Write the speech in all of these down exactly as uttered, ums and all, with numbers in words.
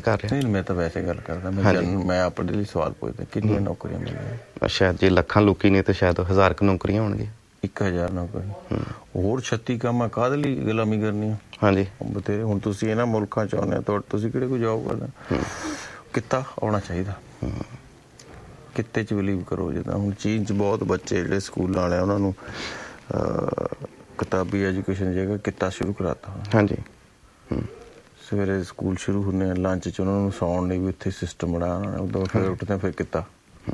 ਕਰ ਰਿਹਾ? ਨਹੀਂ, ਮੈਂ ਤਾਂ ਵੈਸੇ ਗੱਲ ਕਰਦਾ। ਮੈਂ ਮੈਂ ਆਪਣੇ ਲਈ ਸਵਾਲ ਪੁੱਛਦਾ, ਕਿੰਨੀਆਂ ਨੌਕਰੀਆਂ ਮਿਲੀਆਂ? ਸ਼ਾਇਦ ਜੇ ਲੱਖਾਂ ਲੋਕੀ ਨੇ ਤਾਂ ਸ਼ਾਇਦ ਹਜ਼ਾਰ ਕੁ ਨੌਕਰੀਆਂ ਹੋਣਗੀਆਂ। ਇੱਕ ਹਜ਼ਾਰ ਨੌਕਰੀ, ਹੋਰ ਛੱਤੀ ਕੰਮ ਆ, ਕਾਹਦੇ ਲਈ ਗੁਲਾਮੀ ਕਰਨੀ ਆ? ਹਾਂਜੀ ਬਥੇਰੇ। ਹੁਣ ਤੁਸੀਂ ਇਹਨਾਂ ਮੁਲਕਾਂ ਚ ਆਉਂਦੇ ਹੋ, ਤੁਸੀਂ ਕਿਹੜੇ ਕੋਈ ਜੋਬ ਕਰਦੇ? ਕਿੱਤਾ ਆਉਣਾ ਚਾਹੀਦਾ, ਕਿੱਤੇ ਚ ਬਿਲੀਵ ਕਰੋ। ਜਿੱਦਾਂ ਹੁਣ ਚੀਨ ਚ ਬਹੁਤ ਬੱਚੇ ਜਿਹੜੇ ਸਕੂਲਾਂ ਵਾਲੇ ਉਹਨਾਂ ਨੂੰ ਕਿਤਾਬੀ ਐਜੂਕੇਸ਼ਨ ਜਗ੍ਹਾ ਕਿੱਤਾ ਸ਼ੁਰੂ ਕਰਾਤਾ। ਹਾਂਜੀ, ਸਵੇਰੇ ਸਕੂਲ ਸ਼ੁਰੂ ਹੁੰਦੇ ਆ, ਲੰਚ ਚ ਉਹਨਾਂ ਨੂੰ ਸੌਣ ਲਈ ਵੀ ਉੱਥੇ ਸਿਸਟਮ ਬਣਾਇਆ, ਉਦੋਂ ਫਿਰ ਉੱਠਦੇ ਫਿਰ ਕਿੱਤਾ।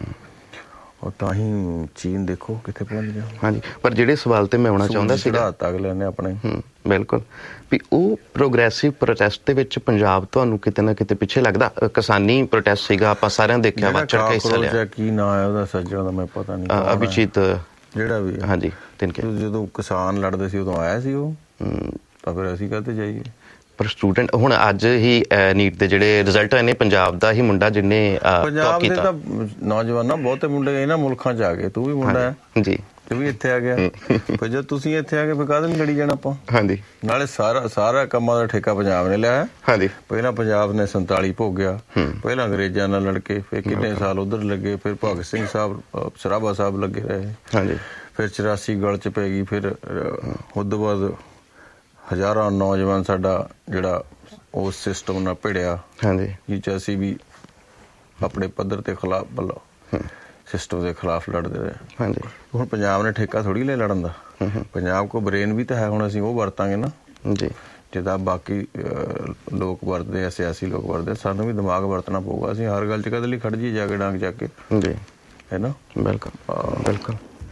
ਔਰ ਤਾਂ ਹੀ ਚੀਨ ਦੇਖੋ ਕਿੱਥੇ ਪਹੁੰਚ ਗਿਆ। ਹਾਂਜੀ, ਪਰ ਜਿਹੜੇ ਸਵਾਲ ਤੇ ਮੈਂ ਆਉਣਾ ਚਾਹੁੰਦਾ ਸੀਗਾ ਅਗਲੇ ਨੇ ਆਪਣੇ ਬਿਲਕੁਲ ਵੀ ਉਹ ਪ੍ਰੋਗਰੈਸਿਵ ਪ੍ਰੋਟੈਸਟ ਦੇ ਵਿੱਚ ਪੰਜਾਬ ਤੁਹਾਨੂੰ ਕਿਤੇ ਨਾ ਕਿਤੇ ਪਿੱਛੇ ਲੱਗਦਾ? ਕਿਸਾਨੀ ਪ੍ਰੋਟੈਸਟ ਸੀਗਾ, ਆਪਾਂ ਸਾਰਿਆਂ ਦੇਖਿਆ, ਵੱਧ ਚੜ੍ਹ ਕੇ ਹਿੱਸਾ ਲਿਆ। ਕੀ ਨਾਂ ਹੈ ਉਹਦਾ ਸੱਜਣ ਦਾ, ਮੈਨੂੰ ਪਤਾ ਨਹੀਂ। ਅਭਿਜੀਤ ਜਿਹੜਾ ਵੀ, ਹਾਂਜੀ ਤਿਨਕੇ। ਜਦੋਂ ਕਿਸਾਨ ਲੜਦੇ ਸੀ ਉਦੋਂ ਆਇਆ ਸੀ ਉਹ, ਤਾਂ ਫਿਰ ਅਸੀਂ ਕਾਹਤੇ ਜਾਈਏ? ਪਰ ਸਟੂਡੈਂਟ ਹੁਣ ਅੱਜ ਹੀ ਨੀਟ ਦੇ ਜਿਹੜੇ ਰਿਜ਼ਲਟ ਆਏ ਨੇ, ਪੰਜਾਬ ਦਾ ਹੀ ਮੁੰਡਾ ਜਿਹਨੇ ਪੰਜਾਬ ਦੇ ਤਾਂ ਨੌਜਵਾਨਾਂ ਬਹੁਤੇ ਮੁੰਡੇ ਇਹਨਾਂ ਮੁਲਕਾਂ ਚ ਆ ਗਏ। ਤੂੰ ਵੀ ਮੁੰਡਾ ਹੈ ਜੀ, ਤੂੰ ਵੀ ਇੱਥੇ ਆ ਗਿਆ। ਫਿਰ ਜਦ ਤੁਸੀਂ ਇੱਥੇ ਆ ਗਏ ਫਿਰ ਕਾਹਦੇ ਨਹੀਂ ਲੜੀ ਜਾਣਾ ਆਪਾਂ? ਹਾਂਜੀ, ਨਾਲੇ ਸਾਰਾ ਸਾਰਾ ਕੰਮਾਂ ਦਾ ਠੇਕਾ ਪੰਜਾਬ ਨੇ ਲਿਆ। ਹਾਂਜੀ, ਪਹਿਲਾਂ ਪੰਜਾਬ ਨੇ ਸੰਤਾਲੀ ਭੋਗਿਆ, ਪਹਿਲਾਂ ਅੰਗਰੇਜ਼ਾਂ ਨਾਲ ਲੜ ਕੇ, ਫਿਰ ਕਿੰਨੇ ਸਾਲ ਉਧਰ ਲੱਗੇ, ਫਿਰ ਭਗਤ ਸਿੰਘ ਸਾਹਿਬ ਸਰਾਭਾ ਸਾਹਿਬ ਲੱਗੇ ਰਹੇ। ਹਾਂਜੀ, ਫਿਰ ਚੁਰਾਸੀ ਗਲ ਚ ਪੈ ਗਈ। ਫਿਰ ਉਸ ਤੋਂ ਬਾਅਦ ਹਜ਼ਾਰਾਂ ਨੌਜਵਾਨ ਸਾਡਾ ਜਿਹੜਾ ਉਸ ਸਿਸਟਮ ਨਾਲ ਭਿੜਿਆ। ਹਾਂਜੀ, ਜਿਹ ਚ ਅਸੀਂ ਵੀ ਆਪਣੇ ਪੱਧਰ ਤੇ ਖਿਲਾਫ ਵੱਲੋਂ ਸਿਸਟਮ ਦੇ ਖਿਲਾਫ ਲੜਦੇ ਰਹੇ। ਹਾਂਜੀ, ਹੁਣ ਪੰਜਾਬ ਨੇ ਠੇਕਾ ਥੋੜੀ ਲਿਆ ਲੜਨ ਦਾ। ਪੰਜਾਬ ਕੋ ਬ੍ਰੇਨ ਵੀ ਤਾਂ ਹੈ, ਹੁਣ ਅਸੀਂ ਉਹ ਵਰਤਾਂਗੇ ਨਾ ਜੀ, ਜਿੱਦਾਂ ਬਾਕੀ ਲੋਕ ਵਰਤਦੇ ਆ, ਸਿਆਸੀ ਲੋਕ ਵਰਤਦੇ, ਸਾਨੂੰ ਵੀ ਦਿਮਾਗ ਵਰਤਣਾ ਪਊਗਾ। ਅਸੀਂ ਹਰ ਗੱਲ ਚ ਕਦੇ ਲਈ ਖੜ ਜੀ ਜਾ ਕੇ ਡਾਂਗ ਚੱਕ ਕੇ ਜੀ, ਹੈ ਨਾ? ਬਿਲਕੁਲ ਬਿਲਕੁਲ।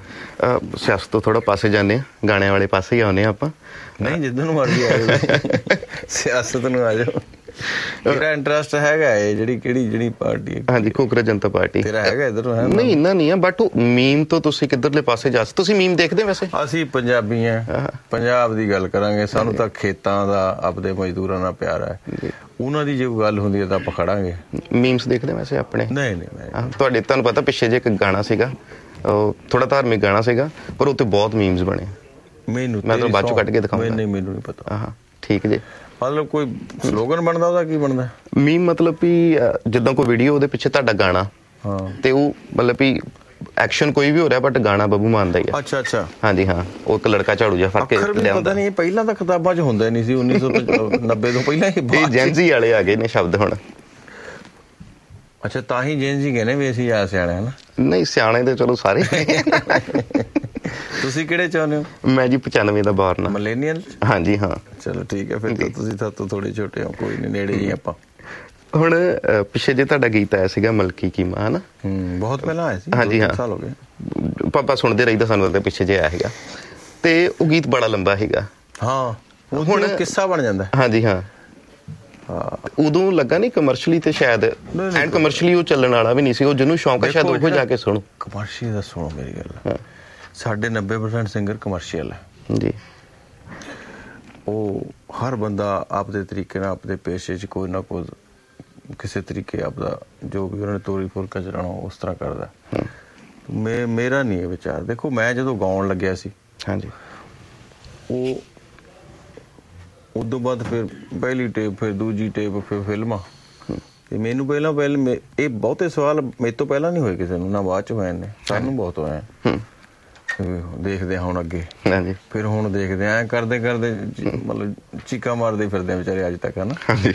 ਸਿਆਸਤ ਤੋਂ ਥੋੜਾ ਪਾਸੇ ਜਾਂਦੇ ਆ, ਗਾਣੇ ਵਾਲੇ ਪਾਸੇ ਹੀ ਆਉਂਦੇ ਆ ਆਪਾਂ। ਨਹੀਂ, ਜਿੱਦਾਂ ਨੂੰ ਮਰਜ਼ੀ ਆ ਜਾਓ, ਸਿਆਸਤ ਨੂੰ ਆ ਜਾਓ। ਤੇਰਾ ਇੰਟਰਸਟ ਹੈਗਾ ਹੈ ਜਿਹੜੀ ਕਿਹੜੀ ਜਿਹੜੀ ਪਾਰਟੀ? ਹਾਂਜੀ, ਖੋਖਰਾ ਜਨਤਾ ਪਾਰਟੀ। ਤੇਰਾ ਹੈਗਾ ਇੱਧਰ? ਨਹੀਂ, ਇੰਨਾ ਨਹੀਂ ਆ, ਬਟ ਉਹ ਮੀਮ ਤੋਂ ਤੁਸੀਂ ਕਿੱਧਰਲੇ ਪਾਸੇ ਜਾ? ਤੁਸੀਂ ਮੀਮ ਦੇਖਦੇ ਵੈਸੇ? ਅਸੀਂ ਪੰਜਾਬੀ ਆ, ਪੰਜਾਬ ਦੀ ਗੱਲ ਕਰਾਂਗੇ। ਸਾਨੂੰ ਤਾਂ ਖੇਤਾਂ ਦਾ, ਆਪਦੇ ਮਜ਼ਦੂਰਾਂ ਨਾਲ ਪਿਆਰ ਹੈ। ਉਹਨਾਂ ਦੀ ਜੇ ਕੋਈ ਗੱਲ ਹੁੰਦੀ ਹੈ ਤਾਂ ਆਪਾਂ ਖੜਾਂਗੇ। ਮੀਮਸ ਦੇਖਦੇ ਵੈਸੇ ਆਪਣੇ? ਨਹੀਂ ਨਹੀਂ, ਤੁਹਾਡੇ ਤੁਹਾਨੂੰ ਪਤਾ ਪਿੱਛੇ ਜੇ ਇੱਕ ਗਾਣਾ ਸੀਗਾ, ਉਹ ਥੋੜਾ ਧਾਰਮਿਕ ਗਾਣਾ ਸੀਗਾ, ਪਰ ਉੱਥੇ ਬਹੁਤ ਮੀਮਸ ਬਣੇ। ਮੈਨੂੰ ਮੈਂ ਤੁਹਾਨੂੰ ਬਾਅਦ ਚੋਂ ਕੱਢ ਕੇ ਦਿਖਾਉਂਗਾ। ਨਹੀਂ, ਮੈਨੂੰ ਨਹੀਂ ਪਤਾ। ਹਾਂ ਠੀਕ ਜੀ। ਮਤਲਬ ਕੋਈ ਸਲੋਗਨ ਬਣਦਾ ਉਹਦਾ? ਕੀ ਬਣਦਾ ਮੀਮ? ਮਤਲਬ ਵੀ ਜਿੱਦਾਂ ਕੋਈ ਵੀਡੀਓ, ਉਹਦੇ ਪਿੱਛੇ ਤੁਹਾਡਾ ਗਾਣਾ, ਤੇ ਉਹ ਮਤਲਬ ਵੀ ਐਕਸ਼ਨ ਕੋਈ ਵੀ ਹੋ ਰਿਹਾ, ਬਟ ਗਾਣਾ ਬੱਬੂ ਮਾਨ ਦਾ ਹੀ ਆ। ਅੱਛਾ ਅੱਛਾ, ਹਾਂਜੀ ਹਾਂ। ਉਹ ਇੱਕ ਲੜਕਾ ਝਾੜੂ ਜਿਹਾ ਫੜ ਕੇ ਲਿਆਉਂਦਾ। ਪਤਾ ਨਹੀਂ, ਪਹਿਲਾਂ ਤਾਂ ਕਿਤਾਬਾਂ ਚ ਹੁੰਦਾ ਨਹੀਂ ਸੀ, ਉੱਨੀ ਸੌ ਨੱਬੇ ਤੋਂ ਪਹਿਲਾਂ ਹੀ ਜੈਨਜ਼ੀ ਵਾਲੇ ਆ ਗਏ ਨੇ ਸ਼ਬਦ ਹੁਣ। ਅੱਛਾ, ਤਾਂ ਹੀ ਜੈਨਜ਼ੀ ਕਹਿੰਦੇ ਵੀ ਅਸੀਂ ਆ ਸਿਆਣੇ ਹਨਾ? ਨਹੀਂ, ਸਿਆਣੇ ਤੇ ਚਲੋ ਸਾਰੇ। ਤੁਸੀਂ ਕਿਹੜੇ ਚਾਹੁੰਦੇ ਹੋ? ਮੈਂ ਜੀ ਪਚਾਨਵੇਂ ਦਾ ਬਾਰਨ। ਮਿਲੇਨੀਅਲ? ਹਾਂਜੀ ਹਾਂ। ਚਲੋ ਠੀਕ ਹੈ, ਫਿਰ ਤਾਂ ਤੁਸੀਂ ਸਾਤੋਂ ਥੋੜੇ ਛੋਟੇ ਹੋ, ਕੋਈ ਨਹੀਂ, ਨੇੜੇ ਹੀ ਆਪਾਂ। ਹੁਣ ਪਿੱਛੇ ਜੇ ਤੁਹਾਡਾ ਗੀਤ ਆਇਆ ਸੀਗਾ ਮਲਕੀ ਕੀਮਾ, ਹਨਾ? ਬਹੁਤ ਪਹਿਲਾਂ ਆਇਆ ਸੀ। ਹਾਂਜੀ ਹਾਂ, ਸਾਲ ਹੋ ਗਏ। ਪਾਪਾ ਸੁਣਦੇ ਰਹੀਦਾ, ਸਾਨੂੰ ਤਾਂ ਪਿੱਛੇ ਜੇ ਆਇਆ ਸੀਗਾ, ਤੇ ਉਹ ਗੀਤ ਬੜਾ ਲੰਬਾ ਸੀਗਾ। ਹਾਂ, ਹੁਣ ਕਿੱਸਾ ਬਣ ਜਾਂਦਾ। ਹਾਂਜੀ ਹਾਂ। ਉਦੋਂ ਲੱਗਾ ਨਹੀਂ ਕਮਰਸ਼ਲੀ, ਤੇ ਸ਼ਾਇਦ ਐਂਡ ਕਮਰਸ਼ਲੀ ਉਹ ਚੱਲਣ ਵਾਲਾ ਵੀ ਨਹੀਂ ਸੀ। ਉਹ ਜਿਹਨੂੰ ਸ਼ੌਂਕ ਹੈ ਸ਼ਾਇਦ ਉਹ ਜਾ ਕੇ ਸੁਣੋ। ਕਮਰਸ਼ੀਅਲ ਦਾ ਸੁਣੋ ਮੇਰੀ ਗੱਲ। ਸਾਡੇ ਨੱਬੇ ਪਰਸੈਂਟ ਸਿੰਗਰ ਕਮਰਸ਼ੀਅਲ ਹੈ ਜੀ। ਉਹ ਹਰ ਬੰਦਾ ਆਪਦੇ ਤਰੀਕੇ ਨਾਲ, ਆਪਦੇ ਪੇਸ਼ੇ 'ਚ ਕੋਈ ਨਾ ਕੋਈ ਕਿਸੇ ਤਰੀਕੇ ਆਪਦਾ ਜੋ ਵੀ ਉਹਨਾਂ ਨੇ ਤੋਰੀ ਫੁਲਕਾ ਚਲਾਉਣਾ ਉਸ ਤਰ੍ਹਾਂ ਕਰਦਾ। ਮੈਂ ਮੇਰਾ ਨਹੀਂ ਇਹ ਵਿਚਾਰ। ਦੇਖੋ, ਮੈਂ ਜਦੋਂ ਗਾਉਣ ਲੱਗਿਆ ਸੀ, ਹਾਂਜੀ, ਉਹ ਉਦੋਂ ਬਾਅਦ ਫਿਰ ਪਹਿਲੀ ਟੇਪ, ਫਿਰ ਦੂਜੀ ਟੇਪ, ਫਿਰ ਫਿਲਮਾਂ। ਤੇ ਮੈਨੂੰ ਪਹਿਲਾਂ ਪਹਿਲਾਂ ਇਹ ਬਹੁਤੇ ਸਵਾਲ ਮੇਰੇ ਤੋਂ ਪਹਿਲਾਂ ਨਹੀਂ ਹੋਏ ਕਿਸੇ ਨੂੰ, ਨਾ ਬਾਅਦ ਚ ਹੋਏ ਨੇ। ਸਾਨੂੰ ਬਹੁਤ ਹੋਏ। ਦੇਖਦੇ ਹੁਣ ਅੱਗੇ, ਫਿਰ ਹੁਣ ਦੇਖਦੇ ਐਂ ਕਰਦੇ ਕਰਦੇ ਮਤਲਬ ਚੀਕਾਂ ਮਾਰਦੇ ਫਿਰਦੇ ਆ ਵਿਚਾਰੇ ਅੱਜ ਤੱਕ, ਹਨਾ?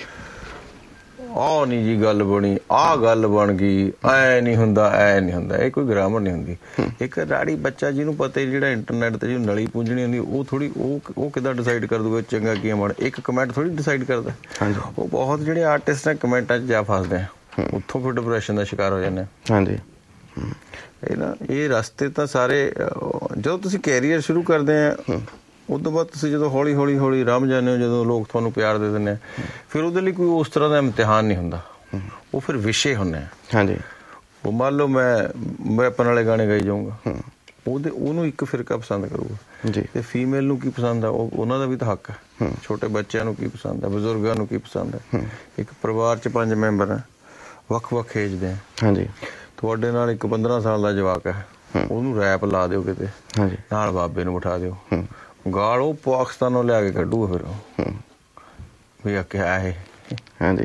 ਆਹ ਨੀ ਜੀ ਗੱਲ ਬਣੀ, ਆਹ ਗੱਲ ਬਣ ਗਈ, ਐ ਨੀ ਹੁੰਦਾ, ਐ ਨੀ ਹੁੰਦਾ। ਇਹ ਕੋਈ ਗ੍ਰਾਮਰ ਨਹੀਂ ਹੁੰਦੀ। ਇੱਕ ਰਾੜੀ ਬੱਚਾ ਜਿਹਨੂੰ ਪਤਾ ਜਿਹੜਾ ਇੰਟਰਨੈਟ ਤੇ ਜਿਹਨੂੰ ਨਲੀ ਪੂੰਝਣੀ ਹੁੰਦੀ, ਉਹ ਥੋੜੀ ਉਹ ਉਹ ਕਿੱਦਾਂ ਡਿਸਾਈਡ ਕਰ ਦੂਗਾ ਚੰਗਾ ਕੀ ਮਾੜਾ? ਇੱਕ ਕਮੈਂਟ ਥੋੜੀ ਡਿਸਾਈਡ ਕਰਦਾ। ਉਹ ਬਹੁਤ ਜਿਹੜੇ ਆਰਟਿਸਟ ਨੇ ਕਮੈਂਟਾਂ 'ਚ ਜਾ ਫਸਦੇ ਆ, ਉੱਥੋਂ ਫਿਰ ਡਿਪਰੈਸ਼ਨ ਦਾ ਸ਼ਿਕਾਰ ਹੋ ਜਾਂਦੇ। ਹਾਂਜੀ, ਇਹ ਨਾ ਇਹ ਰਸਤੇ ਤਾਂ ਸਾਰੇ ਜਦੋਂ ਤੁਸੀਂ ਕੈਰੀਅਰ ਸ਼ੁਰੂ ਕਰਦੇ ਆ, ਉਸ ਤੋਂ ਬਾਅਦ ਤੁਸੀਂ ਜਦੋਂ ਹੌਲੀ ਹੌਲੀ ਹੌਲੀ ਰਮ ਜਾਂਦੇ ਹੋ, ਜਦੋਂ ਲੋਕ ਤੁਹਾਨੂੰ ਪਿਆਰ ਦੇ ਦਿੰਦੇ ਆ, ਫਿਰ ਉਹਦੇ ਲਈ ਕੋਈ ਉਸ ਤਰ੍ਹਾਂ ਦਾ ਇਮਤਿਹਾਨ ਨਹੀਂ ਹੁੰਦਾ। ਉਹ ਫਿਰ ਵਿਸ਼ੇ ਹੁੰਦੇ ਆ। ਹਾਂਜੀ, ਉਹ ਮੰਨ ਲਓ ਮੈਂ ਵੈਪਨ ਵਾਲੇ ਗਾਣੇ ਗਾਈ ਜਾਊਂਗਾ, ਉਹਦੇ ਉਹਨੂੰ ਇੱਕ ਫਿਰਕਾ ਪਸੰਦ ਕਰੂਗਾ ਜੀ, ਤੇ ਫੀਮੇਲ ਨੂੰ ਕੀ ਪਸੰਦ ਆ ਉਹ ਉਹਨਾਂ ਦਾ ਵੀ ਤਾਂ ਹੱਕ ਹੈ। ਛੋਟੇ ਬੱਚਿਆਂ ਨੂੰ ਕੀ ਪਸੰਦ ਹੈ, ਬਜ਼ੁਰਗਾਂ ਨੂੰ ਕੀ ਪਸੰਦ ਹੈ। ਇੱਕ ਪਰਿਵਾਰ 'ਚ ਪੰਜ ਮੈਂਬਰ ਹੈ, ਵੱਖ ਵੱਖ ਏਜ ਦੇ। ਹਾਂਜੀ, ਤੁਹਾਡੇ ਨਾਲ ਇੱਕ ਪੰਦਰਾਂ ਸਾਲ ਦਾ ਜਵਾਕ ਹੈ, ਉਹਨੂੰ ਰੈਪ ਲਾ ਦਿਓ ਕਿਤੇ, ਨਾਲ ਬਾਬੇ ਨੂੰ ਬਿਠਾ ਦਿਓ, ਗਾਲ ਉਹ ਪਾਕਿਸਤਾਨੋਂ ਲਿਆ ਕੇ ਕੱਢੂਗਾ ਫਿਰ ਉਹ ਵੀ ਆ ਕਿਆ ਇਹ। ਹਾਂਜੀ,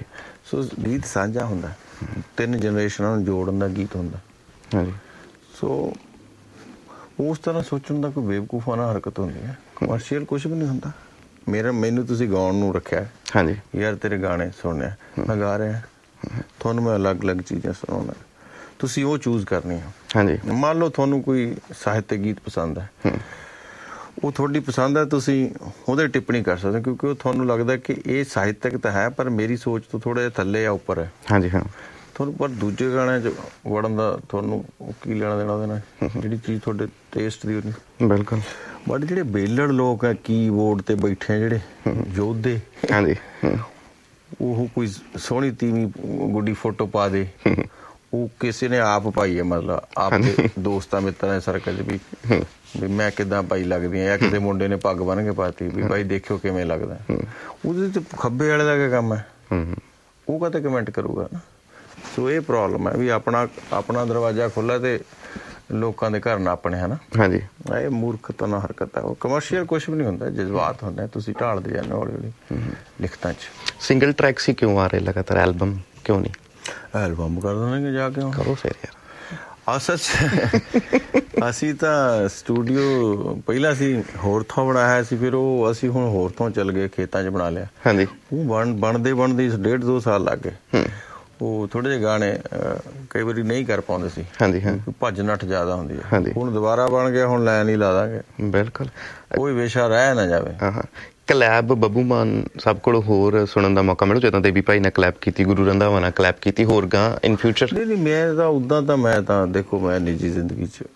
ਸੋ ਗੀਤ ਸਾਂਝਾ ਹੁੰਦਾ, ਤਿੰਨ ਜਨਰੇਸ਼ਨਾਂ ਨੂੰ ਜੋੜਨ ਦਾ ਗੀਤ ਹੁੰਦਾ। ਹਾਂਜੀ। ਸੋ ਉਸ ਤਰ੍ਹਾਂ ਸੋਚਣ ਦਾ ਕੋਈ ਬੇਵਕੂਫਾਨਾ ਹਰਕਤ ਹੁੰਦੀ ਹੈ। ਕਮਰਸ਼ੀਅਲ ਕੁਛ ਵੀ ਨਹੀਂ ਹੁੰਦਾ। ਮੇਰਾ ਮੈਨੂੰ ਤੁਸੀਂ ਗਾਉਣ ਨੂੰ ਰੱਖਿਆ, ਹਾਂਜੀ, ਯਾਰ ਤੇਰੇ ਗਾਣੇ ਸੁਣਿਆ, ਮੈਂ ਗਾ ਰਿਹਾ, ਤੁਹਾਨੂੰ ਮੈਂ ਅਲੱਗ ਅਲੱਗ ਚੀਜ਼ਾਂ ਸੁਣਾਉਣਾ, ਤੁਸੀਂ ਉਹ ਚੂਜ਼ ਕਰਨੀ ਆ। ਹਾਂਜੀ। ਮੰਨ ਲਓ ਤੁਹਾਨੂੰ ਕੋਈ ਸਾਹਿਤਕ ਗੀਤ ਪਸੰਦ ਹੈ, ਉਹ ਤੁਹਾਡੀ ਪਸੰਦ ਹੈ, ਤੁਸੀਂ ਉਹਦੇ ਟਿੱਪਣੀ ਕਰ ਸਕਦੇ, ਕਿਉਂਕਿ ਉਹ ਤੁਹਾਨੂੰ ਲੱਗਦਾ ਕਿ ਇਹ ਸਾਹਿਤਕ ਤਾਂ ਹੈ ਪਰ ਮੇਰੀ ਸੋਚ ਤੋਂ ਥੋੜ੍ਹਾ ਜਿਹਾ ਥੱਲੇ ਜਾਂ ਉੱਪਰ ਹੈ। ਹਾਂਜੀ ਹਾਂ। ਤੁਹਾਨੂੰ ਪਰ ਦੂਜੇ ਗਾਣਿਆਂ 'ਚ ਵੜਨ ਦਾ ਤੁਹਾਨੂੰ ਕੀ ਲੈਣਾ ਦੇਣਾ ਉਹਦੇ ਨਾਲ, ਜਿਹੜੀ ਚੀਜ਼ ਤੁਹਾਡੇ ਟੇਸਟ ਦੀ ਉਹਨੀ। ਬਿਲਕੁਲ। ਬਟ ਜਿਹੜੇ ਬੇਲੜ ਲੋਕ ਆ ਕੀਬੋਰਡ ਤੇ ਬੈਠੇ ਆ, ਜਿਹੜੇ ਯੋਧੇ, ਹਾਂਜੀ, ਉਹ ਕੋਈ ਸੋਹਣੀ ਤੀਵੀਂ ਗੁੱਡੀ ਫੋਟੋ ਪਾ ਦੇ, ਉਹ ਕਿਸੇ ਨੇ ਆਪ ਪਾਈ ਹੈ, ਮਤਲਬ ਆਪਦੇ ਦੋਸਤਾਂ ਮਿੱਤਰਾਂ ਦੇ ਸਰਕਲ 'ਚ ਵੀ ਵੀ ਮੈਂ ਕਿੱਦਾਂ ਪਾਈ ਲੱਗਦੀ ਆ, ਜਾਂ ਕਿਸੇ ਮੁੰਡੇ ਨੇ ਪੱਗ ਬੰਨ੍ਹ ਕੇ ਪਾਤੀ ਵੀ ਭਾਈ ਦੇਖਿਓ ਕਿਵੇਂ ਲੱਗਦਾ, ਉਹਦੇ ਤੇ ਖੱਬੇ ਵਾਲੇ ਦਾ ਕੀ ਕੰਮ ਹੈ, ਉਹ ਕਾਹਤੇ ਕਮੈਂਟ ਕਰੂਗਾ ਨਾ। ਸੋ ਇਹ ਪ੍ਰੋਬਲਮ ਹੈ ਵੀ ਆਪਣਾ ਆਪਣਾ ਦਰਵਾਜ਼ਾ ਖੁੱਲ੍ਹਾ ਤੇ ਲੋਕਾਂ ਦੇ ਘਰ ਨਾ ਆਪਣੇ, ਹੈ ਨਾ। ਹਾਂਜੀ। ਇਹ ਮੂਰਖਤਾ ਨਾਲ ਹਰਕਤ ਹੈ। ਉਹ ਕਮਰਸ਼ੀਅਲ ਕੁਛ ਵੀ ਨਹੀਂ ਹੁੰਦਾ, ਜਜ਼ਬਾਤ ਹੁੰਦੇ, ਤੁਸੀਂ ਢਾਲਦੇ ਜਾਂਦੇ ਹੌਲੀ ਹੌਲੀ ਲਿਖਤਾਂ 'ਚ। ਸਿੰਗਲ ਟਰੈਕਸ ਹੀ ਕਿਉਂ ਆ ਰਹੇ ਲਗਾਤਾਰ, ਐਲਬਮ ਕਿਉਂ ਨਹੀਂ? ਐਲਬਮ ਕਰ ਦੇਣਗੇ ਜਾ ਕੇ, ਕਰੋ ਫਿਰ ਯਾਰ। ਅਸਲ 'ਚ ਅਸੀਂ ਤਾਂ ਸਟੂਡੀਓ ਪਹਿਲਾਂ ਅਸੀਂ ਹੋਰ ਥਾਂ ਬਣਾਇਆ ਸੀ, ਫਿਰ ਉਹ ਅਸੀਂ ਹੁਣ ਹੋਰ ਥਾਂ ਚੱਲ ਗਏ, ਖੇਤਾਂ 'ਚ ਬਣਾ ਲਿਆ। ਹਾਂਜੀ। ਉਹ ਬਣ ਬਣਦੇ ਬਣਦੇ ਡੇਢ ਦੋ ਸਾਲ ਲੱਗ ਗਏ। ਉਹ ਥੋੜੇ ਜਿਹੇ ਗਾਣੇ ਕਈ ਵਾਰੀ ਨਹੀਂ ਕਰ ਪਾਉਂਦੇ ਸੀ। ਹਾਂਜੀ ਹਾਂ। ਭੱਜ ਨੱਠ ਜ਼ਿਆਦਾ ਹੁੰਦੀ ਹੈ। ਹੁਣ ਦੁਬਾਰਾ ਬਣ ਗਿਆ, ਹੁਣ ਲੈਣ ਹੀ ਲਾ ਦਾਂਗੇ। ਬਿਲਕੁਲ। ਕੋਈ ਵਿਸ਼ਾ ਰਹਿ ਨਾ ਜਾਵੇ। ਹਾਂ ਹਾਂ। ਕਲੈਬ ਬੱਬੂ ਮਾਨ ਸਭ ਕੋਲ ਹੋਰ ਸੁਣਨ ਦਾ ਮੌਕਾ ਮਿਲੂ, ਜਦੋਂ ਦੇਵੀ ਭਾਈ ਨਾਲ ਕਲੈਬ ਕੀਤੀ, ਗੁਰੂ ਰੰਧਾਵਾ ਨਾਲ ਕਲੈਬ ਕੀਤੀ, ਹੋਰ ਗਾਂ ਇਨ ਫਿਊਚਰ? ਨਹੀਂ ਨਹੀਂ, ਮੈਂ ਤਾਂ ਉੱਦਾਂ ਤਾਂ ਮੈਂ ਤਾਂ ਦੇਖੋ, ਮੈਂ ਨਿੱਜੀ ਜ਼ਿੰਦਗੀ 'ਚ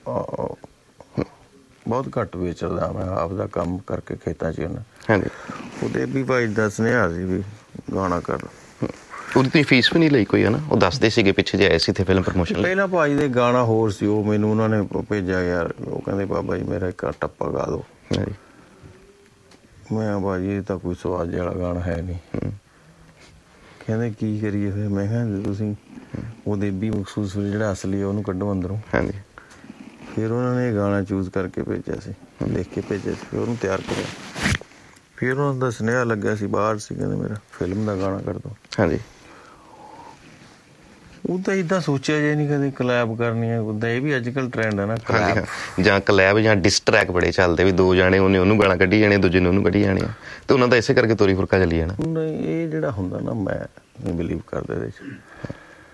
ਬਹੁਤ ਘੱਟ ਵੇਚਦਾ, ਮੈਂ ਆਪਦਾ ਕੰਮ ਕਰਕੇ ਖੇਤਾਂ 'ਚ ਹੁੰਦਾ। ਹਾਂਜੀ। ਉਹ ਦੇਵੀ ਭਾਈ ਦਾ ਸੁਨੇਹਾ ਸੀ ਵੀ ਗਾਣਾ ਕਰ। ਉਹਦੀ ਤੁਸੀਂ ਫੀਸ ਵੀ ਨਹੀਂ ਲਈ ਕੋਈ, ਹੈ ਨਾ? ਉਹ ਦੱਸਦੇ ਸੀਗੇ ਪਿੱਛੇ ਜੇ ਆਏ ਸੀ ਇੱਥੇ ਫਿਲਮ ਪ੍ਰਮੋਸ਼ਨ। ਪਹਿਲਾਂ ਭਾਈ ਦੇ ਗਾਣਾ ਹੋਰ ਸੀ, ਉਹ ਮੈਨੂੰ ਉਹਨਾਂ ਨੇ ਭੇਜਿਆ ਯਾਰ, ਉਹ ਕਹਿੰਦੇ ਬਾਬਾ ਜੀ ਮੇਰਾ ਇੱਕ ਟੱਪਾ ਗਾ ਦਿਓ। ਹਾਂਜੀ। ਮੈਂ ਭਾਜੀ ਇਹ ਤਾਂ ਕੋਈ ਸਵਾਦ ਵਾਲਾ ਗਾਣਾ ਹੈ ਨਹੀਂ। ਕਹਿੰਦੇ ਕੀ ਕਰੀਏ ਫਿਰ? ਮੈਂ ਕਿਹਾ ਤੁਸੀਂ ਉਹ ਦੇਬੀ ਮਖਸੂਸ ਜਿਹੜਾ ਅਸਲੀ ਉਹਨੂੰ ਕੱਢੋ ਅੰਦਰੋਂ। ਹਾਂਜੀ। ਫਿਰ ਉਹਨਾਂ ਨੇ ਇਹ ਗਾਣਾ ਚੂਜ਼ ਕਰਕੇ ਭੇਜਿਆ ਸੀ, ਲਿਖ ਕੇ ਭੇਜਿਆ ਸੀ, ਫਿਰ ਉਹਨੂੰ ਤਿਆਰ ਕਰਿਆ। ਫਿਰ ਉਹਨਾਂ ਦਾ ਸੁਨੇਹਾ ਲੱਗਿਆ ਸੀ, ਬਾਹਰ ਸੀ, ਕਹਿੰਦੇ ਮੇਰਾ ਫਿਲਮ ਦਾ ਗਾਣਾ ਕਰ ਦਿਓ। ਹਾਂਜੀ। ਉਹ ਤਾਂ ਏਦਾਂ ਸੋਚਿਆ ਜੇ ਨਹੀਂ ਕਦੇ ਕਲੈਬ ਕਰਨੀ ਹੈ, ਉੱਦਾਂ ਇਹ ਵੀ ਅੱਜ ਕੱਲ੍ਹ ਟਰੈਂਡ ਹੈ ਨਾ, ਕਲੈਬ ਜਾਂ ਕਲੈਬ ਜਾਂ ਡਿਸਟਰੈਕ ਬੜੇ ਚੱਲਦੇ, ਵੀ ਦੋ ਜਾਣੇ ਉਹਨੇ ਉਹਨੂੰ ਗਾਲਾਂ ਕੱਢੀ ਜਾਣੇ, ਦੂਜੇ ਨੇ ਉਹਨੂੰ ਕੱਢੀ ਜਾਣੇ ਆ, ਤੇ ਉਹਨਾਂ ਦਾ ਇਸੇ ਕਰਕੇ ਤੋਰੀ ਫੁਰਕਾ ਚੱਲੀ ਜਾਣਾ। ਨਹੀਂ, ਇਹ ਜਿਹੜਾ ਹੁੰਦਾ ਨਾ, ਮੈਂ ਨਹੀਂ ਬਿਲੀਵ ਕਰਦਾ ਇਹਦੇ 'ਚ।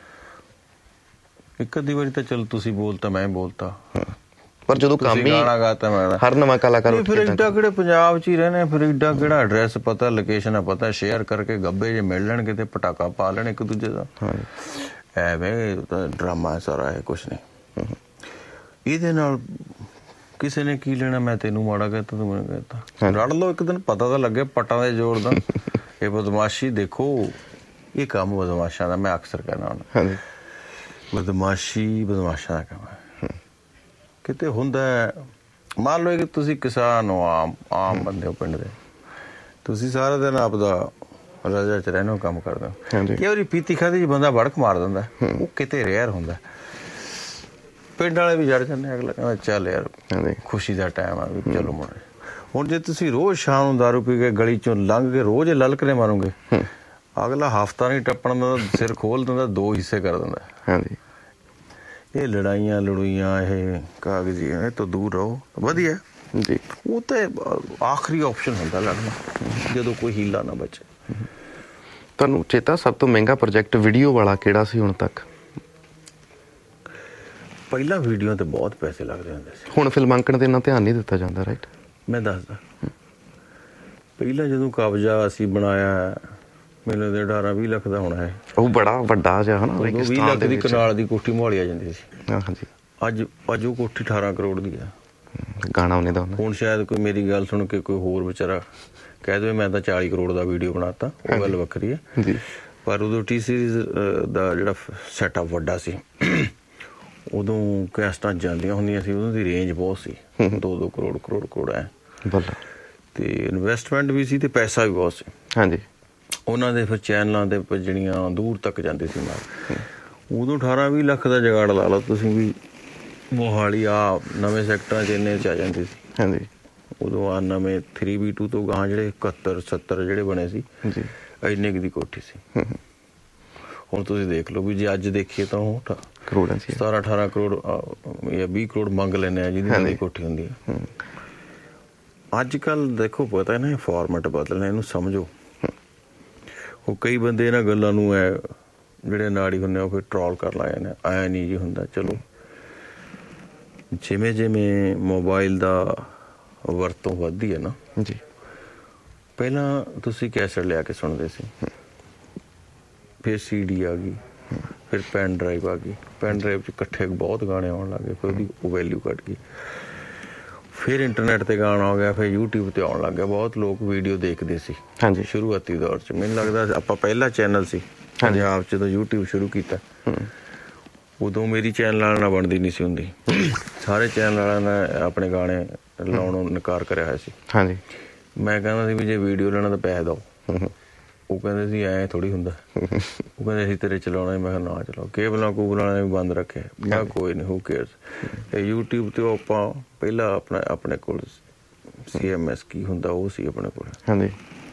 ਇੱਕ ਅੱਧੀ ਵਾਰੀ ਤਾਂ ਚਲ ਤੁਸੀਂ ਬੋਲਤਾ, ਮੈਂ ਬੋਲਤਾ, ਪਰ ਜਦੋਂ ਕੰਮ ਹੀ ਗਾਣਾ ਗਾਤਾ ਮੈਂ ਹਰ ਨਵਾਂ ਕਲਾਕਾਰ ਫਿਰ ਏਡਾ ਕਿਹੜੇ ਪੰਜਾਬ 'ਚ ਹੀ ਰਹਿੰਦੇ, ਫਿਰ ਏਡਾ ਕਿਹੜਾ ਐਡਰੈਸ ਪਤਾ, ਲੋਕੇਸ਼ਨ ਪਤਾ, ਸ਼ੇਅਰ ਕਰਕੇ ਗੱਬੇ ਜੇ ਮਿਲ ਲੈਣਗੇ ਤੇ ਪਟਾਕਾ ਪਾ ਲੈਣ ਇੱਕ ਦੂਜੇ ਦਾ। ਐਵੇਂ ਤਾਂ ਡਰਾਮਾ ਸਾਰਾ, ਇਹ ਕੁਛ ਨਹੀਂ। ਇਹਦੇ ਨਾਲ ਕਿਸੇ ਨੇ ਕੀ ਲੈਣਾ, ਮੈਂ ਤੈਨੂੰ ਮਾੜਾ ਕਹਿਤਾ, ਤੂੰ ਮੈਨੂੰ ਕਹਿਤਾ, ਰੜ ਲਓ ਇੱਕ ਦਿਨ, ਪਤਾ ਤਾਂ ਲੱਗੇ ਪੱਟਾਂ ਦੇ ਜੋੜ ਦਾ। ਇਹ ਬਦਮਾਸ਼ੀ ਦੇਖੋ, ਇਹ ਕੰਮ ਬਦਮਾਸ਼ਾਂ ਦਾ, ਮੈਂ ਅਕਸਰ ਕਹਿਣਾ ਹੁੰਦਾ, ਬਦਮਾਸ਼ੀ ਬਦਮਾਸ਼ਾਂ ਦਾ ਕੰਮ ਹੈ। ਕਿਤੇ ਹੁੰਦਾ, ਮੰਨ ਲਓ ਕਿ ਤੁਸੀਂ ਕਿਸਾਨ ਹੋ, ਆਮ ਆਮ ਬੰਦੇ ਹੋ ਪਿੰਡ ਦੇ, ਤੁਸੀਂ ਸਾਰਾ ਦਿਨ ਆਪਦਾ ਰਾਜਾ 'ਚ ਰਹਿਣਾ, ਕੰਮ ਕਰਦਾ। ਕਈ ਵਾਰੀ ਪੀਤੀ ਖਾਧੀ 'ਚ ਬੰਦਾ ਵੜਕ ਮਾਰ ਦਿੰਦਾ, ਉਹ ਕਿਤੇ ਰੇਅਰ ਹੁੰਦਾ। ਪਿੰਡ ਵਾਲੇ ਵੀ ਜੜ ਜਾਂਦੇ, ਅਗਲਾ ਕਹਿੰਦਾ ਚੱਲ ਯਾਰ ਖੁਸ਼ੀ ਦਾ ਟਾਈਮ ਆ, ਵੀ ਚਲੋ ਮੁੰਡੇ। ਹੁਣ ਜੇ ਤੁਸੀਂ ਰੋਜ਼ ਸ਼ਾਮ ਨੂੰ ਦਾਰੂ ਪੀ ਕੇ ਗਲੀ 'ਚੋਂ ਲੰਘ ਕੇ ਰੋਜ਼ ਲਲਕਣੇ ਮਾਰੋਗੇ, ਅਗਲਾ ਹਫ਼ਤਾ ਨਹੀਂ ਟੱਪਣ ਦਿੰਦਾ, ਸਿਰ ਖੋਲ ਦਿੰਦਾ, ਦੋ ਹਿੱਸੇ ਕਰ ਦਿੰਦਾ। ਹਾਂਜੀ। ਇਹ ਲੜਾਈਆਂ ਲੜੂਈਆਂ, ਇਹ ਕਾਗਜ਼ੀ, ਇਹ ਤੋਂ ਦੂਰ ਰਹੋ, ਵਧੀਆ ਜੀ। ਉਹ ਤਾਂ ਆਖਰੀ ਆਪਸ਼ਨ ਹੁੰਦਾ ਲੜਨਾ, ਜਦੋਂ ਕੋਈ ਹੀਲਾ ਨਾ ਬਚੇ। ਤੁਹਾਨੂੰ ਚੇਤਾ ਸਭ ਤੋਂ ਮਹਿੰਗਾ ਪ੍ਰੋਜੈਕਟ ਵੀਡੀਓ ਵਾਲਾ ਕਿਹੜਾ ਸੀ ਹੁਣ ਤੱਕ? ਪਹਿਲਾਂ ਵੀਡੀਓ ਤੇ ਬਹੁਤ ਪੈਸੇ ਲੱਗਦੇ ਹੁੰਦੇ ਸੀ, ਹੁਣ ਫਿਲਮਾਂਕਣ ਤੇ ਇੰਨਾ ਧਿਆਨ ਨਹੀਂ ਦਿੱਤਾ ਜਾਂਦਾ, ਰਾਈਟ? ਮੈਂ ਦੱਸਦਾ, ਪਹਿਲਾਂ ਜਦੋਂ ਕਬਜ਼ਾ ਅਸੀਂ ਬਣਾਇਆ, ਮੈਨੂੰ ਤੇ ਅਠਾਰਾਂ ਵੀਹ ਲੱਖ ਦਾ ਹੋਣਾ ਹੈ, ਉਹ ਬੜਾ ਵੱਡਾ ਜਿਹਾ, ਹਨਾ, ਵੀਹ ਲੱਖ ਦੀ ਕਨਾਲ ਦੀ ਕੋਠੀ ਮੁਹਾਲੀ ਆ ਜਾਂਦੀ ਸੀ। ਹਾਂਜੀ। ਅੱਜ ਅੱਜ ਉਹ ਕੋਠੀ ਅਠਾਰਾਂ ਕਰੋੜ ਦੀ ਆ। ਗਾਣਾ ਉਹਨੇ ਦਾ ਹੁਣ ਸ਼ਾਇਦ ਕੋਈ ਮੇਰੀ ਗੱਲ ਸੁਣ ਕੇ ਕੋਈ ਹੋਰ ਵਿਚਾਰਾ ਕਹਿ ਦੇਵੇ ਮੈਂ ਤਾਂ ਚਾਲੀ ਕਰੋੜ ਦਾ ਵੀਡੀਓ ਬਣਾਤਾ, ਉਹ ਗੱਲ ਵੱਖਰੀ ਹੈ। ਪਰ ਉਦੋਂ ਟੀ ਸੀਰੀਜ਼ ਦਾ ਜਿਹੜਾ ਸੈਟਅਪ ਵੱਡਾ ਸੀ, ਉਦੋਂ ਕੈਸਟਾਂ ਜਾਂਦੀਆਂ ਹੁੰਦੀਆਂ ਸੀ, ਉਦੋਂ ਦੀ ਰੇਂਜ ਬਹੁਤ ਸੀ, ਦੋ ਦੋ ਕਰੋੜ ਕਰੋੜ ਕਰੋੜ ਹੈ, ਤੇ ਇਨਵੈਸਟਮੈਂਟ ਵੀ ਸੀ ਤੇ ਪੈਸਾ ਵੀ ਬਹੁਤ ਸੀ। ਹਾਂਜੀ। ਉਹਨਾਂ ਦੇ ਫਿਰ ਚੈਨਲਾਂ ਤੇ ਜਿਹੜੀਆਂ ਦੂਰ ਤੱਕ ਜਾਂਦੇ ਸੀ ਮਾਰ, ਉਦੋਂ ਅਠਾਰਾਂ ਵੀਹ ਲੱਖ ਦਾ ਜੁਗਾੜ ਲਾ ਲਓ ਤੁਸੀਂ ਵੀ, ਮੋਹਾਲੀ ਆ ਨਵੇਂ ਸੈਕਟਰਾਂ 'ਚ ਇੰਨੇ 'ਚ ਆ ਜਾਂਦੀ ਸੀ। ਹਾਂਜੀ। ਉਦੋਂ ਆ ਨਵੇਂ ਥਰੀ ਬੀ ਟੂ ਤੋਂ ਗਾਂ ਜਿਹੜੇ ਇਕਹੱਤਰ ਸੱਤਰ ਜਿਹੜੇ ਬਣੇ ਸੀ, ਇੰਨੇ ਕੁ ਦੀ ਕੋਠੀ ਸੀ। ਹੁਣ ਤੁਸੀਂ ਦੇਖ ਲਓ ਵੀ ਜੇ ਅੱਜ ਦੇਖੀਏ ਤਾਂ ਉਹ ਕਰੋੜਾਂ ਸਤਾਰਾਂ ਅਠਾਰਾਂ ਕਰੋੜ ਜਾਂ ਵੀਹ ਕਰੋੜ ਮੰਗ ਲੈਂਦੇ ਆ ਜਿਹਦੀ ਨਵੀਂ ਕੋਠੀ ਹੁੰਦੀ ਹੈ। ਅੱਜ ਕੱਲ੍ਹ ਦੇਖੋ ਪਤਾ ਨਾ ਫਾਰਮੈਟ ਬਦਲਣਾ, ਇਹਨੂੰ ਸਮਝੋ। ਉਹ ਕਈ ਬੰਦੇ ਇਹਨਾਂ ਗੱਲਾਂ ਨੂੰ ਐ ਜਿਹੜੇ ਨਾੜੀ ਹੁੰਦੇ ਉਹ ਫਿਰ ਟਰੋਲ ਕਰ ਲਾ ਜਾਂਦੇ, ਐਂ ਨਹੀਂ ਜੀ ਹੁੰਦਾ। ਚਲੋ ਜਿਵੇਂ ਜਿਵੇਂ ਮੋਬਾਈਲ ਦਾ ਵਰਤੋਂ ਵੱਧਦੀ ਹੈ ਨਾ ਜੀ, ਪਹਿਲਾਂ ਤੁਸੀਂ ਕੈਸਟ ਲਿਆ ਕੇ ਸੁਣਦੇ ਸੀ, ਫਿਰ ਸੀ ਡੀ ਆ ਗਈ, ਫਿਰ ਪੈਨ ਡਰਾਈਵ ਆ ਗਈ, ਪੈਨ ਡਰਾਈਵ 'ਚ ਇਕੱਠੇ ਬਹੁਤ ਗਾਣੇ ਆਉਣ ਲੱਗ ਗਏ, ਫਿਰ ਉਹਦੀ ਉਹ ਵੈਲਿਊ ਘੱਟ ਗਈ। ਫਿਰ ਇੰਟਰਨੈਟ 'ਤੇ ਗਾਣਾ ਹੋ ਗਿਆ, ਫਿਰ ਯੂਟਿਊਬ 'ਤੇ ਆਉਣ ਲੱਗ ਗਿਆ। ਬਹੁਤ ਲੋਕ ਵੀਡੀਓ ਦੇਖਦੇ ਸੀ ਹਾਂਜੀ ਸ਼ੁਰੂਆਤੀ ਦੌਰ 'ਚ। ਮੈਨੂੰ ਲੱਗਦਾ ਆਪਾਂ ਪਹਿਲਾ ਚੈਨਲ ਸੀ ਪੰਜਾਬ 'ਚ ਜਦੋਂ ਯੂਟਿਊਬ ਸ਼ੁਰੂ ਕੀਤਾ, ਉਦੋਂ ਮੇਰੀ ਚੈਨਲ ਵਾਲਿਆਂ ਨਾਲ ਬਣਦੀ ਨਹੀਂ ਸੀ ਹੁੰਦੀ। ਸਾਰੇ ਚੈਨਲ ਵਾਲਿਆਂ ਨੇ ਆਪਣੇ ਗਾਣੇ ਲਾਉਣੋਂ ਇਨਕਾਰ ਕਰਿਆ ਹੋਇਆ ਸੀ ਹਾਂਜੀ। ਮੈਂ ਕਹਿੰਦਾ ਸੀ ਵੀ ਜੇ ਵੀਡੀਓ ਲੈਣਾ ਤਾਂ ਪੈਸੇ ਦਿਓ। ਉਹ ਕਹਿੰਦੇ ਸੀ ਐਂ ਥੋੜ੍ਹੀ ਹੁੰਦਾ। ਉਹ ਕਹਿੰਦੇ ਅਸੀਂ ਤੇਰੇ ਚਲਾਉਣਾ। ਮੈਂ ਕਿਹਾ ਨਾ ਚਲਾਓ। ਕੇਬਲਾਂ ਕੂਬਲਾਂ ਨੇ ਵੀ ਬੰਦ ਰੱਖੇ। ਮੈਂ ਕੋਈ ਨਹੀਂ, ਹੂ ਕੇਅਰਸ। ਇਹ ਯੂਟਿਊਬ 'ਤੇ ਆਪਾਂ ਪਹਿਲਾਂ ਆਪਣਾ ਆਪਣੇ ਕੋਲ ਸੀ ਐਮ ਐਸ ਕੀ ਹੁੰਦਾ ਉਹ ਸੀ ਆਪਣੇ ਕੋਲ ਹਾਂਜੀ।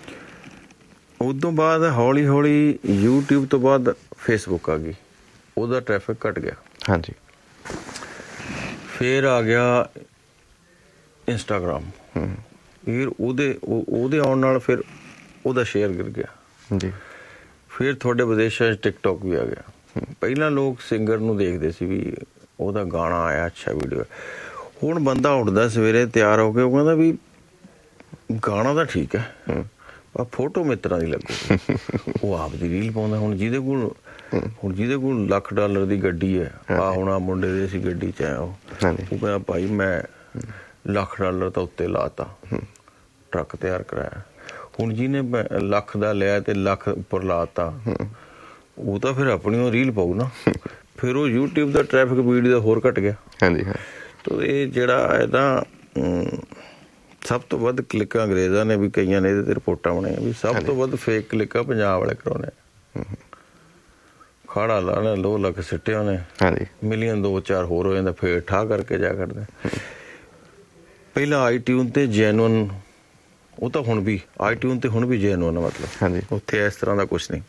ਉਦੋਂ ਬਾਅਦ ਹੌਲੀ ਹੌਲੀ ਯੂਟਿਊਬ ਤੋਂ ਬਾਅਦ ਫੇਸਬੁੱਕ ਆ ਗਈ, ਉਹਦਾ ਟ੍ਰੈਫਿਕ ਘੱਟ ਗਿਆ ਹਾਂਜੀ। ਫਿਰ ਆ ਗਿਆ ਇੰਸਟਾਗ੍ਰਾਮ, ਫਿਰ ਉਹਦੇ ਉਹਦੇ ਆਉਣ ਨਾਲ ਫਿਰ ਉਹਦਾ ਸ਼ੇਅਰ ਗਿਰ ਗਿਆ ਜੀ। ਫਿਰ ਤੁਹਾਡੇ ਵਿਦੇਸ਼ਾਂ 'ਚ ਟਿਕਟੋਕ ਵੀ ਆ ਗਿਆ। ਪਹਿਲਾਂ ਲੋਕ ਸਿੰਗਰ ਨੂੰ ਦੇਖਦੇ ਸੀ ਵੀ ਉਹਦਾ ਗਾਣਾ ਆਇਆ, ਅੱਛਾ ਵੀਡੀਓ। ਹੁਣ ਬੰਦਾ ਉੱਠਦਾ ਸਵੇਰੇ ਤਿਆਰ ਹੋ ਕੇ, ਉਹ ਕਹਿੰਦਾ ਵੀ ਗਾਣਾ ਤਾਂ ਠੀਕ ਹੈ ਪਰ ਫੋਟੋ ਮਿੱਤਰਾਂ ਦੀ ਲੱਗੂ। ਉਹ ਆਪਦੀ ਰੀਲ ਪਾਉਂਦਾ। ਹੁਣ ਜਿਹਦੇ ਕੋਲ ਹੁਣ ਜਿਹਦੇ ਕੋਲ ਲੱਖ ਡਾਲਰ ਦੀ ਗੱਡੀ ਹੈ, ਆ ਹੁਣ ਆ ਮੁੰਡੇ ਦੇ ਸੀ ਗੱਡੀ 'ਚ ਆਇਆ, ਉਹ ਕਹਿੰਦਾ ਭਾਈ ਮੈਂ ਲੱਖ ਡਾਲਰ ਤਾਂ ਉੱਤੇ ਲਾਤਾ, ਟਰੱਕ ਤਿਆਰ ਕਰਾਇਆ। ਹੁਣ ਜਿਹਨੇ ਲੱਖ ਦਾ ਲਿਆ ਤੇ ਲੱਖ ਉੱਪਰ ਲਾਤਾ, ਉਹ ਤਾਂ ਫਿਰ ਆਪਣੀ ਉਹ ਰੀਲ ਪਾਊ ਨਾ। ਫਿਰ ਉਹ ਯੂਟਿਊਬ ਦਾ ਟ੍ਰੈਫਿਕ ਵੀਡੀਓ ਦਾ ਹੋਰ ਘੱਟ ਗਿਆ ਹਾਂਜੀ। ਤਾਂ ਇਹ ਜਿਹੜਾ ਇਹਦਾ ਸਭ ਤੋਂ ਵੱਧ ਕਲਿੱਕਾਂ ਅੰਗਰੇਜ਼ਾਂ ਨੇ ਵੀ ਕਈਆਂ ਨੇ ਇਹਦੇ ਤੇ ਰਿਪੋਰਟਾਂ ਬਣਾਈਆਂ ਵੀ ਸਭ ਤੋਂ ਵੱਧ ਫੇਕ ਕਲਿੱਕਾਂ ਪੰਜਾਬ ਵਾਲੇ ਕਰਾਉਣੇ। ਖਾੜਾ ਲਾਣਾ ਦੋ ਲੱਖ ਸਿੱਟੇ ਉਹਨੇ ਹਾਂਜੀ, ਮਿਲੀਅਨ ਦੋ ਚਾਰ ਹੋਰ ਹੋ ਜਾਂਦਾ, ਫੇਰ ਠਾਹ ਕਰਕੇ ਜਾ ਕਰਦੇ। ਪਹਿਲਾਂ ਆਈ ਟਿਊਨ ਤੇ ਜੈਨੂਅਨ, ਉਹ ਤਾਂ ਹੁਣ ਵੀ ਆਈ ਟਿਊਨ ਤੇ ਹੁਣ ਵੀ ਜੈਨੂਅਨ ਮਤਲਬ ਹਾਂਜੀ, ਉੱਥੇ ਇਸ ਤਰ੍ਹਾਂ ਦਾ ਕੁਛ ਨਹੀਂ।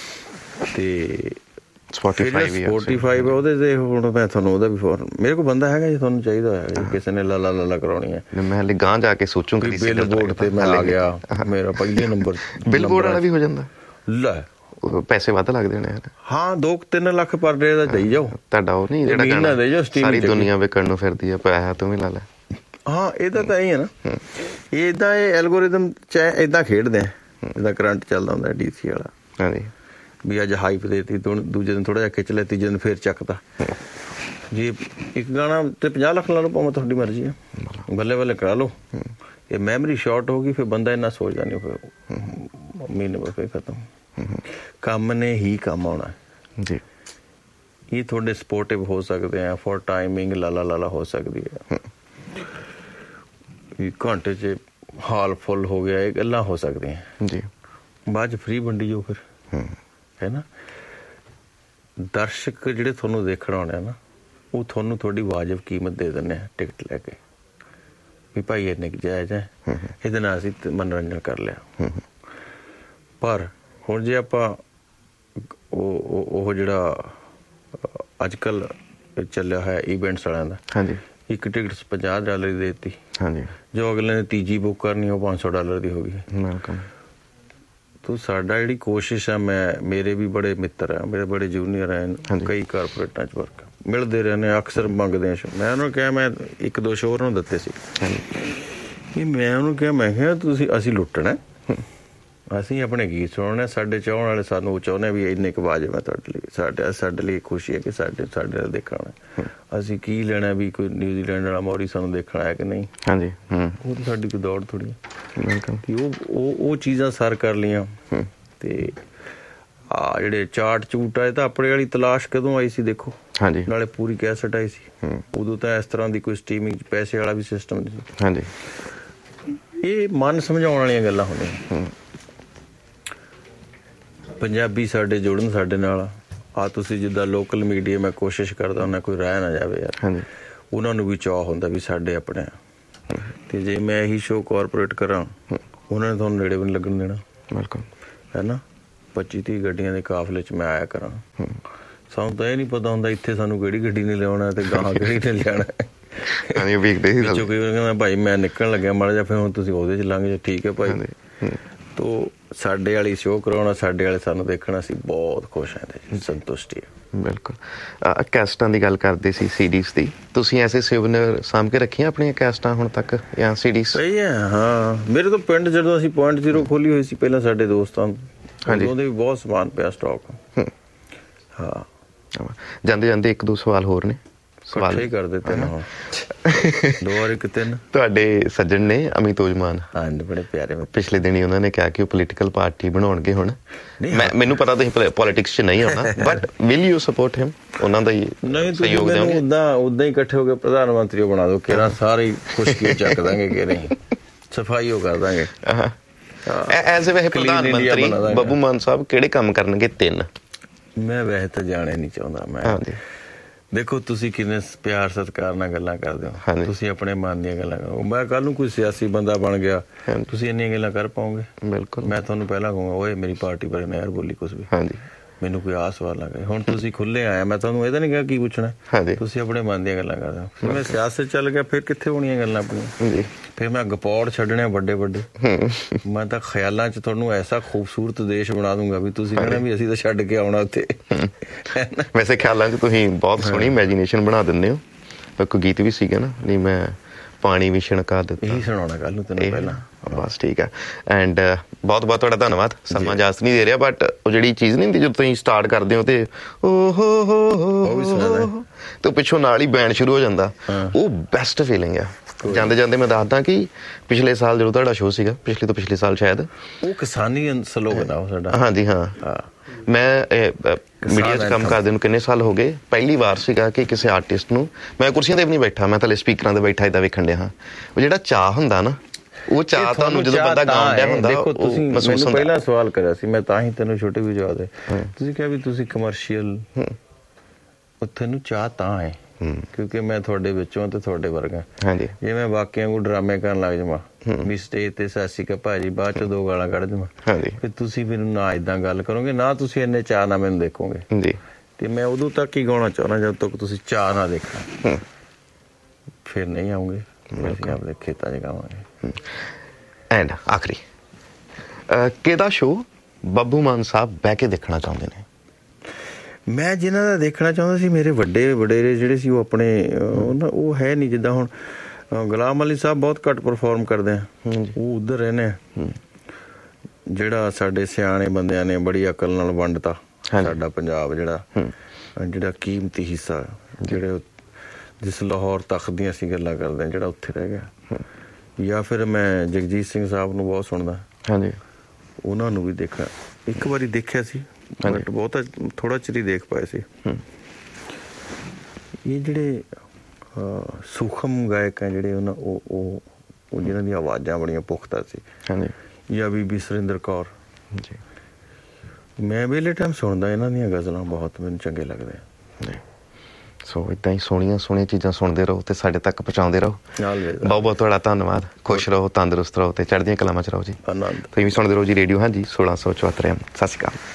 ਤੇ ਸਪੋਟੀਫਾਈ ਉਹਦੇ ਤੇ ਹੁਣ ਮੈਂ ਤੁਹਾਨੂੰ ਉਹਦਾ ਵੀ ਫੋਨ, ਮੇਰੇ ਕੋਲ ਬੰਦਾ ਹੈਗਾ ਜੀ, ਤੁਹਾਨੂੰ ਚਾਹੀਦਾ ਹੋਇਆ ਕਿਸੇ ਨੇ ਲਾਲਾ ਲਾਲਾ ਕਰਾਉਣੀ ਹੈ। ਮੈਂ ਗਾਂ ਜਾ ਕੇ ਸੋਚੂੰਗਾ। ਬਿਲ ਬੋਰਡ ਤੇ ਮੈਂ ਆ ਗਿਆ, ਮੇਰਾ ਪਹਿਲੇ ਨੰਬਰ ਬਿਲ ਬੋਰਡ ਵਾਲਾ ਵੀ ਹੋ ਜਾਂਦਾ। ਲੈ ਪੈਸੇ ਵੱਧ ਲੱਗਦੇ ਨੇ ਹਾਂ, ਦੋ ਤਿੰਨ ਲੱਖ ਪਰ ਡੇ ਦਾ ਦੇਈ ਜਾਓ। ਤੁਹਾਡਾ ਉਹ ਨਹੀਂ ਜਿਹੜਾ ਗਾਣਾ ਦੇ ਜਾਓ, ਸਾਰੀ ਦੁਨੀਆ ਵਿਕਣ ਨੂੰ ਫਿਰਦੀ ਆ, ਪੈਸਾ ਤੂੰ ਵੀ ਲਾ ਲੈ। ਹਾਂ ਇਹਦਾ ਤਾਂ ਇਹ ਹੈ ਨਾ, ਏਦਾਂ ਇਹ ਐਲਗੋਰਿਦਮ ਚ ਏਦਾਂ ਖੇਡਦੇ ਆ ਜਿੱਦਾਂ ਕਰੰਟ ਚੱਲਦਾ ਹੁੰਦਾ ਡੀ ਸੀ ਵਾਲਾ ਹਾਂਜੀ। ਵੀ ਅੱਜ ਹਾਈਪ ਦੇਤੀ, ਦੂਜੇ ਦਿਨ ਥੋੜਾ ਜਿਹਾ ਖਿੱਚ ਲਿਆ, ਤੀਜੇ ਦਿਨ ਫੇਰ ਚੱਕਦਾ। ਜੇ ਇੱਕ ਗਾਣਾ ਤੇ ਪੰਜਾਹ ਲੱਖ ਲਾ ਲਓ, ਭਾਵੇਂ ਤੁਹਾਡੀ ਮਰਜ਼ੀ ਆ, ਬੱਲੇ ਬੱਲੇ ਕਰਾ ਲਓ। ਇਹ ਮੈਮਰੀ ਸ਼ਾਰਟ ਹੋ ਗਈ, ਫਿਰ ਬੰਦਾ ਇੰਨਾ ਸੋਚਦਾ ਨਹੀਂ, ਫਿਰ ਮਹੀਨੇ ਬਾਅਦ ਫਿਰ ਖਤਮ। ਕੰਮ ਨੇ ਹੀ ਕੰਮ ਆਉਣਾ ਜੀ। ਇਹ ਤੁਹਾਡੇ ਸਪੋਰਟਿਵ ਹੋ ਸਕਦੇ ਆ, ਫॉर ਟਾਈਮਿੰਗ ਲਾਲਾ ਲਾਲਾ ਹੋ ਸਕਦੀ ਹੈ, ਘੰਟੇ 'ਚ ਹਾਲ ਫੁੱਲ ਹੋ ਗਿਆ, ਇਹ ਗੱਲਾਂ ਹੋ ਸਕਦੀਆਂ ਜੀ। ਬਾਅਦ 'ਚ ਫ੍ਰੀ ਵੰਡੀ ਜਾਓ ਫਿਰ ਹੈ ਨਾ। ਦਰਸ਼ਕ ਜਿਹੜੇ ਤੁਹਾਨੂੰ ਦੇਖਣ ਆਉਣੇ ਆ ਨਾ, ਉਹ ਤੁਹਾਨੂੰ ਤੁਹਾਡੀ ਵਾਜਬ ਕੀਮਤ ਦੇ ਦਿੰਦੇ ਆ ਟਿਕਟ ਲੈ ਕੇ, ਵੀ ਭਾਈ ਇੰਨੇ ਕੁ ਜਾਇਜ਼ ਹੈ, ਇਹਦੇ ਨਾਲ ਅਸੀਂ ਮਨੋਰੰਜਨ ਕਰ ਲਿਆ। ਪਰ ਹੁਣ ਜੇ ਆਪਾਂ ਉਹ ਉਹ ਜਿਹੜਾ ਅੱਜ ਕੱਲ੍ਹ ਚੱਲਿਆ ਹੋਇਆ ਈਵੈਂਟਸ ਵਾਲਿਆਂ ਦਾ ਹਾਂਜੀ, ਇੱਕ ਟਿਕਟ ਪੰਜਾਹ ਡਾਲਰ ਦੀ ਦੇ ਦਿੱਤੀ ਹਾਂਜੀ, ਜੋ ਅਗਲੇ ਨੇ ਤੀਜੀ ਬੁੱਕ ਕਰਨੀ ਉਹ ਪੰਜ ਸੌ ਡਾਲਰ ਦੀ ਹੋ ਗਈ। ਤੋ ਸਾਡਾ ਜਿਹੜੀ ਕੋਸ਼ਿਸ਼ ਆ, ਮੈਂ ਮੇਰੇ ਵੀ ਬੜੇ ਮਿੱਤਰ ਆ, ਮੇਰੇ ਬੜੇ ਜੂਨੀਅਰ ਆ, ਕਈ ਕਾਰਪੋਰੇਟਾਂ 'ਚ ਵਰਕ ਮਿਲਦੇ ਰਹੇ ਨੇ, ਅਕਸਰ ਮੰਗਦੇ ਆ। ਮੈਂ ਉਹਨੂੰ ਕਿਹਾ, ਮੈਂ ਇੱਕ ਦੋ ਸ਼ੋਅ ਨੂੰ ਦਿੱਤੇ ਸੀ, ਮੈਂ ਉਹਨੂੰ ਕਿਹਾ, ਮੈਂ ਕਿਹਾ ਤੁਸੀਂ ਅਸੀਂ ਲੁੱਟਣਾ, ਅਸੀਂ ਆਪਣੇ ਗੀਤ ਸੁਣਾਉਣੇ, ਸਾਡੇ ਚਾਹਣ ਵਾਲੇ ਸਾਨੂੰ ਉਹ ਚਾਹੁੰਦੇ ਵੀ ਇੰਨੇ ਕੁ ਵਾਜਬ ਹੈ ਤੁਹਾਡੇ ਲਈ, ਸਾਡੇ ਸਾਡੇ ਲਈ ਖੁਸ਼ੀ ਹੈ ਕਿ ਸਾਡੇ ਸਾਡੇ ਨਾਲ ਦੇਖਣਾ। ਅਸੀਂ ਕੀ ਲੈਣਾ ਵੀ ਕੋਈ ਨਿਊਜ਼ੀਲੈਂਡ ਵਾਲਾ ਮੌਰੀ ਸਾਨੂੰ ਦੇਖਣ ਆਇਆ ਕਿ ਨਹੀਂ ਹਾਂਜੀ, ਉਹ ਤਾਂ ਸਾਡੀ ਕੋਈ ਦੌੜ ਥੋੜ੍ਹੀ। ਉਹ ਉਹ ਉਹ ਚੀਜ਼ਾਂ ਸਰ ਕਰ ਲਈਆਂ। ਤੇ ਆ ਜਿਹੜੇ ਚਾਟ ਚੂਟ ਆਏ ਤਾਂ ਆਪਣੇ ਵਾਲੀ ਤਲਾਸ਼ ਕਦੋਂ ਆਈ ਸੀ ਦੇਖੋ ਹਾਂਜੀ, ਨਾਲੇ ਪੂਰੀ ਕੈਸਟ ਆਈ ਸੀ। ਉਦੋਂ ਤਾਂ ਇਸ ਤਰ੍ਹਾਂ ਦੀ ਕੋਈ ਸਟ੍ਰੀਮਿੰਗ ਪੈਸੇ ਵਾਲਾ ਵੀ ਸਿਸਟਮ ਨਹੀਂ ਸੀ ਹਾਂਜੀ। ਇਹ ਮਨ ਸਮਝਾਉਣ ਵਾਲੀਆਂ ਗੱਲਾਂ ਹੁੰਦੀਆਂ। ਪੰਜਾਬੀ ਸਾਡੇ ਜੁੜਨ ਸਾਡੇ ਨਾਲ ਆ, ਤੁਸੀਂ ਜਿੱਦਾਂ ਲੋਕਲ ਮੀਡੀਆ ਮੈਂ ਕੋਸ਼ਿਸ਼ ਕਰਦਾ ਉਹਨਾਂ ਕੋਈ ਰਹਿ ਨਾ ਜਾਵੇ ਯਾਰ ਹਾਂਜੀ, ਉਹਨਾਂ ਨੂੰ ਵੀ ਚਾਅ ਹੁੰਦਾ ਵੀ ਸਾਡੇ ਆਪਣੇ। ਤੇ ਜੇ ਮੈਂ ਇਹੀ ਸ਼ੋਅ ਕਾਰਪੋਰੇਟ ਕਰਾਂ, ਉਹਨਾਂ ਨੇ ਤੁਹਾਨੂੰ ਨੇੜੇ ਵੀ ਨਹੀਂ ਲੱਗਣ ਦੇਣਾ ਬਿਲਕੁਲ ਹੈ ਨਾ। ਪੱਚੀ ਤੀਹ ਗੱਡੀਆਂ ਦੇ ਕਾਫਲੇ 'ਚ ਮੈਂ ਆਇਆ ਕਰਾਂ। ਸਾਨੂੰ ਤਾਂ ਇਹ ਨਹੀਂ ਪਤਾ ਹੁੰਦਾ ਇੱਥੇ ਸਾਨੂੰ ਕਿਹੜੀ ਗੱਡੀ ਨੇ ਲਿਆਉਣਾ ਤੇ ਗਾਹਾਂ ਕਿਹੜੀ ਨੇ ਲਿਆਉਣਾ। ਵਿੱਚੋਂ ਕਈ ਵਾਰ ਕਹਿੰਦਾ ਭਾਈ ਮੈਂ ਨਿਕਲਣ ਲੱਗਿਆ ਮਾੜਾ ਜਿਹਾ, ਫਿਰ ਹੁਣ ਤੁਸੀਂ ਉਹਦੇ 'ਚ ਲੰਘ ਜਾਓ। ਠੀਕ ਹੈ ਭਾਈ। ਤੋ ਸਾਡੇ ਵਾਲੀ ਸ਼ੋਅ ਕਰਾਉਣਾ, ਸਾਡੇ ਵਾਲੇ ਸਾਨੂੰ ਦੇਖਣਾ, ਅਸੀਂ ਬਹੁਤ ਖੁਸ਼ ਹਾਂ, ਸੰਤੁਸ਼ਟੀ ਹੈ। ਬਿਲਕੁਲ। ਕੈਸਟਾਂ ਦੀ ਗੱਲ ਕਰਦੇ ਸੀ, ਸੀਡੀਜ਼ ਦੀ, ਤੁਸੀਂ ਐਸੇ ਸਿਵਨਰ ਸਾਂਭ ਕੇ ਰੱਖੀਆਂ ਆਪਣੀਆਂ ਕੈਸਟਾਂ ਹੁਣ ਤੱਕ ਜਾਂ ਸੀਡੀਜ਼? ਸਹੀ ਹੈ। ਹਾਂ, ਮੇਰੇ ਤੋਂ ਪਿੰਡ ਜਦੋਂ ਅਸੀਂ ਪੁਆਇੰਟ ਜ਼ੀਰੋ ਖੋਲੀ ਹੋਈ ਸੀ ਪਹਿਲਾਂ ਸਾਡੇ ਦੋਸਤਾਂ ਨੂੰ, ਉਹਦੇ ਵੀ ਬਹੁਤ ਸਮਾਨ ਪਿਆ ਸਟਾਕ। ਹਾਂ, ਜਾਂਦੇ ਜਾਂਦੇ ਇੱਕ ਦੋ ਸਵਾਲ ਹੋਰ ਨੇ। ਸਵਾਲ ਹੀ ਕਰ ਦਿੱਤੇ ਨਾ, ਦੋ ਵਾਰ ਇੱਕ ਤਿੰਨ। ਤੁਹਾਡੇ ਸੱਜਣ ਨੇ ਅਮਿਤ ਓਜਮਾਨ, ਹਾਂਜੀ, ਬੜੇ ਪਿਆਰੇ। ਪਿਛਲੇ ਦਿਨੀ ਉਹਨਾਂ ਨੇ ਕਿਹਾ ਕਿ ਉਹ ਪੋਲੀਟੀਕਲ ਪਾਰਟੀ ਬਣਾਉਣਗੇ ਹੁਣ। ਮੈਂ ਮੈਨੂੰ ਪਤਾ ਤੁਸੀਂ ਪੋਲੀਟਿਕਸ 'ਚ ਨਹੀਂ ਆਉਣਾ, ਬਟ ਵਿਲ ਯੂ ਸਪੋਰਟ ਹਿਮ? ਉਹਨਾਂ ਦਾ ਹੀ ਸਹਿਯੋਗ ਦਿਓਗੇ? ਉਦਾਂ ਉਦਾਂ ਹੀ ਇਕੱਠੇ ਹੋ ਕੇ ਪ੍ਰਧਾਨ ਮੰਤਰੀ ਬਣਾ ਦਿਓ, ਕਿਹੜਾ ਸਾਰੇ ਖੁਸ਼ਕੀ ਚੱਕ ਦਾਂਗੇ, ਕਿ ਨਹੀਂ ਸਫਾਈ ਉਹ ਕਰ ਦਾਂਗੇ। ਐਜ਼ ਏ ਵੈਸੇ ਪ੍ਰਧਾਨ ਮੰਤਰੀ ਬੱਬੂ ਮਾਨ ਸਾਹਿਬ ਕਿਹੜੇ ਕੰਮ ਕਰਨਗੇ? ਤਿੰਨ। ਮੈਂ ਵੈਸੇ ਤਾਂ ਜਾਣੇ ਨਹੀਂ ਚਾਹੁੰਦਾ। ਮੈਂ ਦੇਖੋ, ਤੁਸੀਂ ਕਿੰਨੇ ਪਿਆਰ ਸਤਿਕਾਰ ਨਾਲ ਗੱਲਾਂ ਕਰਦੇ ਹੋ, ਤੁਸੀਂ ਆਪਣੇ ਮਨ ਦੀਆਂ ਗੱਲਾਂ ਕਰੋ। ਮੈਂ ਕੱਲ ਨੂੰ ਕੋਈ ਸਿਆਸੀ ਬੰਦਾ ਬਣ ਗਿਆ, ਤੁਸੀਂ ਇੰਨੀਆਂ ਗੱਲਾਂ ਕਰ ਪਾਓਗੇ? ਬਿਲਕੁਲ। ਮੈਂ ਤੁਹਾਨੂੰ ਪਹਿਲਾਂ ਕਹੂੰਗਾ ਓਏ ਮੇਰੀ ਪਾਰਟੀ ਬਾਰੇ ਨਾ ਯਾਰ ਬੋਲੀ ਕੁਛ ਵੀ, ਮੈਨੂੰ ਕੋਈ ਆਹ ਸਵਾਲ ਨਾ ਕਰੇ। ਹੁਣ ਤੁਸੀਂ ਖੁੱਲੇ ਆਇਆ, ਮੈਂ ਤੁਹਾਨੂੰ ਇਹਦਾ ਨਹੀਂ ਕਿਹਾ ਕੀ ਪੁੱਛਣਾ, ਤੁਸੀਂ ਆਪਣੇ ਮਨ ਦੀਆਂ ਗੱਲਾਂ ਕਰਦੇ ਹੋ। ਮੈਂ ਸਿਆਸਤ ਚੱਲ ਗਿਆ, ਫਿਰ ਕਿੱਥੇ ਹੋਣੀਆਂ ਗੱਲਾਂ ਆਪਣੀਆਂ? ਫਿਰ ਮੈਂ ਗਪੌੜ ਛੱਡਣੇ ਵੱਡੇ ਵੱਡੇ। ਮੈਂ ਤਾਂ ਖਿਆਲਾਂ 'ਚ ਤੁਹਾਨੂੰ ਐਸਾ ਖੂਬਸੂਰਤ ਦੇਸ਼ ਬਣਾ ਦੂੰਗਾ ਵੀ ਤੁਸੀਂ ਕਹਿਣਾ ਵੀ ਅਸੀਂ ਤਾਂ ਛੱਡ ਕੇ ਆਉਣਾ ਉੱਥੇ। ਵੈਸੇ ਖਿਆਲਾਂ 'ਚ ਤੁਸੀਂ ਬਹੁਤ ਸੋਹਣੀ ਇਮੈਜੀਨੇਸ਼ਨ ਬਣਾ ਦਿੰਦੇ ਹੋ। ਕੋਈ ਗੀਤ ਵੀ ਸੀਗਾ ਨਾ, ਨਹੀਂ ਮੈਂ ਪਾਣੀ ਵੀ ਛਿਣਕਾ ਦਿੱਤਾ, ਇਹੀ ਸੁਣਾਉਣਾ ਕੱਲ ਨੂੰ ਤੈਨੂੰ ਪਹਿਲਾਂ। ਬਸ ਠੀਕ ਹੈ। ਐਂਡ ਬਹੁਤ ਬਹੁਤ ਤੁਹਾਡਾ ਧੰਨਵਾਦ। ਸਮਾਂ ਇਜਾਜ਼ਤ ਨਹੀਂ ਦੇ ਰਿਹਾ, ਬਟ ਉਹ ਜਿਹੜੀ ਚੀਜ਼ ਨਹੀਂ ਹੁੰਦੀ ਜਦੋਂ ਤੁਸੀਂ ਸਟਾਰਟ ਕਰਦੇ ਹੋ ਤੇ ਓ ਹੋ ਹੋ ਤੇ ਪਿੱਛੋਂ ਨਾਲ ਹੀ ਬੈਂਡ ਸ਼ੁਰੂ ਹੋ ਜਾਂਦਾ, ਉਹ ਬੈਸਟ ਫੀਲਿੰਗ ਆ। ਜਾਂਦੇ ਜਾਂਦੇ ਮੈਂ ਦੱਸਦਾ ਕਿ ਪਿਛਲੇ ਸਾਲ ਜਦੋਂ ਤੁਹਾਡਾ ਸ਼ੋਅ ਸੀਗਾ, ਪਿਛਲੇ ਤੋਂ ਪਿਛਲੇ ਸਾਲ ਸ਼ਾਇਦ, ਉਹ ਕਿਸਾਨੀ ਸਲੋਗਨ ਆ ਸਾਡਾ। ਹਾਂਜੀ ਹਾਂ। ਮੈਂ ਮੀਡੀਆ 'ਚ ਕੰਮ ਕਰਦੇ ਨੂੰ ਕਿੰਨੇ ਸਾਲ ਹੋ ਗਏ, ਪਹਿਲੀ ਵਾਰ ਸੀਗਾ ਕਿ ਕਿਸੇ ਆਰਟਿਸਟ ਨੂੰ, ਮੈਂ ਕੁਰਸੀਆਂ ਤੇ ਵੀ ਨਹੀਂ ਬੈਠਾ, ਮੈਂ ਥੱਲੇ ਸਪੀਕਰਾਂ ਤੇ ਬੈਠਾ ਏਦਾਂ ਵੇਖਣ ਡਿਆ ਹਾਂ। ਉਹ ਜਿਹੜਾ ਚਾਅ ਹੁੰਦਾ ਨਾ, ਉਹ ਚਾਅ ਤੁਹਾਨੂੰ ਜਦੋਂ ਬੰਦਾ ਗਾਉਣ ਡਿਆ ਹੁੰਦਾ। ਦੇਖੋ, ਤੁਸੀਂ ਮੈਨੂੰ ਪਹਿਲਾਂ ਸਵਾਲ ਕਰਿਆ ਸੀ, ਮੈਂ ਤਾਂ ਹੀ ਤੈਨੂੰ ਛੋਟੇ ਵੀ ਜਵਾਬ ਦੇ, ਤੁਸੀਂ ਕਿਹਾ ਵੀ ਤੁਸੀਂ ਕਮਰਸ਼ੀਅਲ, ਉੱਥੇ ਨੂੰ ਚਾਹ ਤਾਂ ਹੈ ਕਿਉਂਕਿ ਮੈਂ ਤੁਹਾਡੇ ਵਿੱਚੋਂ ਤੇ ਤੁਹਾਡੇ ਵਰਗਾ। ਹਾਂਜੀ। ਜੇ ਮੈਂ ਬਾਕੀਆਂ ਨੂੰ ਡਰਾਮੇ ਕਰਨ ਲੱਗ ਜਾਵਾਂ ਵੀ ਸਟੇਜ ਤੇ ਸਾਸੀ ਕਾ ਭਾਜੀ, ਬਾਅਦ ਚ ਦੋ ਗਾਲਾਂ ਕੱਢ ਜਾਵਾਂ, ਫਿਰ ਤੁਸੀਂ ਮੈਨੂੰ ਨਾ ਏਦਾਂ ਗੱਲ ਕਰੋਗੇ, ਨਾ ਤੁਸੀਂ ਇੰਨੇ ਚਾਅ ਨਾਲ ਮੈਨੂੰ ਦੇਖੋਗੇ। ਜੀ। ਤੇ ਮੈਂ ਉਦੋਂ ਤੱਕ ਹੀ ਗਾਉਣਾ ਚਾਹੁੰਦਾ ਜਦੋਂ ਤੱਕ ਤੁਸੀਂ ਚਾਅ ਨਾ ਦੇਖਣਾ, ਫਿਰ ਨਹੀਂ ਆਉਂਗੇ, ਅਸੀਂ ਆਪਣੇ ਖੇਤਾਂ 'ਚ ਗਾਵਾਂਗੇ। ਐਂਡ ਆਖਰੀ, ਕਿਹਦਾ ਸ਼ੋਅ ਬੱਬੂ ਮਾਨ ਸਾਹਿਬ ਬਹਿ ਕੇ ਦੇਖਣਾ ਚਾਹੁੰਦੇ ਨੇ? ਮੈਂ ਜਿਹਨਾਂ ਦਾ ਦੇਖਣਾ ਚਾਹੁੰਦਾ ਸੀ, ਮੇਰੇ ਵੱਡੇ ਵਡੇਰੇ ਜਿਹੜੇ ਸੀ, ਉਹ ਆਪਣੇ ਉਹ ਹੈ ਨਹੀਂ। ਜਿੱਦਾਂ ਹੁਣ ਗੁਲਾਮ ਅਲੀ ਸਾਹਿਬ ਬਹੁਤ ਘੱਟ ਪਰਫਾਰਮ ਕਰਦੇ ਆ, ਉਹ ਉੱਧਰ ਰਹਿੰਦੇ ਆ। ਜਿਹੜਾ ਸਾਡੇ ਸਿਆਣੇ ਬੰਦਿਆਂ ਨੇ ਬੜੀ ਅਕਲ ਨਾਲ ਵੰਡਤਾ ਸਾਡਾ ਪੰਜਾਬ, ਜਿਹੜਾ ਜਿਹੜਾ ਕੀਮਤੀ ਹਿੱਸਾ, ਜਿਹੜੇ ਜਿਸ ਲਾਹੌਰ ਤਖਤ ਦੀਆਂ ਅਸੀਂ ਗੱਲਾਂ ਕਰਦੇ ਹਾਂ, ਜਿਹੜਾ ਉੱਥੇ ਰਹਿ ਗਿਆ। ਜਾਂ ਫਿਰ ਮੈਂ ਜਗਜੀਤ ਸਿੰਘ ਸਾਹਿਬ ਨੂੰ ਬਹੁਤ ਸੁਣਦਾ, ਹਾਂਜੀ, ਉਹਨਾਂ ਨੂੰ ਵੀ ਦੇਖਿਆ। ਇੱਕ ਵਾਰੀ ਦੇਖਿਆ ਸੀ, ਬਟ ਬਹੁਤਾ ਥੋੜਾ ਚਿਰ ਹੀ ਦੇਖ ਪਾਏ ਸੀ। ਇਹ ਜਿਹੜੇ ਸੂਖਮ ਗਾਇਕ ਹੈ ਜਿਹੜੇ, ਉਹਨਾਂ ਉਹ ਉਹ ਜਿਹਨਾਂ ਦੀਆਂ ਆਵਾਜ਼ਾਂ ਬੜੀਆਂ ਪੁਖਤਾ ਸੀ, ਜਾਂ ਬੀਬੀ ਸੁਰਿੰਦਰ ਕੌਰ, ਮੈਂ ਵਿਹਲੇ ਟਾਈਮ ਸੁਣਦਾ ਇਹਨਾਂ ਦੀਆਂ ਗਜ਼ਲਾਂ, ਬਹੁਤ ਮੈਨੂੰ ਚੰਗੇ ਲੱਗਦੇ ਆ। ਸੋ ਏਦਾਂ ਹੀ ਸੋਹਣੀਆਂ ਸੋਹਣੀਆਂ ਚੀਜ਼ਾਂ ਸੁਣਦੇ ਰਹੋ ਤੇ ਸਾਡੇ ਤੱਕ ਪਹੁੰਚਾਉਂਦੇ ਰਹੋ। ਬਹੁਤ ਬਹੁਤ ਤੁਹਾਡਾ ਧੰਨਵਾਦ। ਖੁਸ਼ ਰਹੋ, ਤੰਦਰੁਸਤ ਰਹੋ ਤੇ ਚੜ੍ਹਦੀਆਂ ਕਲਾਵਾਂ 'ਚ ਰਹੋ ਜੀ। ਤੁਸੀਂ ਵੀ ਸੁਣਦੇ ਰਹੋ ਜੀ ਰੇਡੀਓ ਹਾਂਜੀ ਸੋਲਾਂ ਸੌ ਚੁਹੱਤਰ ਐਮ। ਸਤਿ ਸ਼੍ਰੀ ਅਕਾਲ।